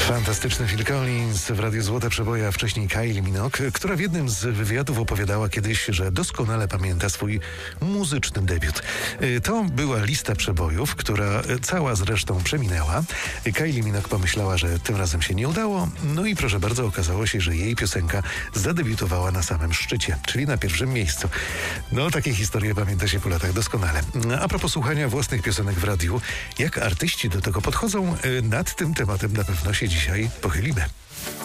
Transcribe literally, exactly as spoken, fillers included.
Fantastyczny Phil Collins w Radiu Złote Przeboje, a wcześniej Kylie Minogue, która w jednym z wywiadów opowiadała kiedyś, że doskonale pamięta swój muzyczny debiut. To była lista przebojów, która cała zresztą przeminęła. Kylie Minogue pomyślała, że tym razem się nie udało, no i proszę bardzo, okazało się, że jej piosenka zadebiutowała na samym szczycie, czyli na pierwszym miejscu. No, takie historie pamięta się po latach doskonale. A propos słuchania własnych piosenek w radiu, jak artyści do tego podchodzą, nad tym tematem na pewno się dzisiaj pochylimy.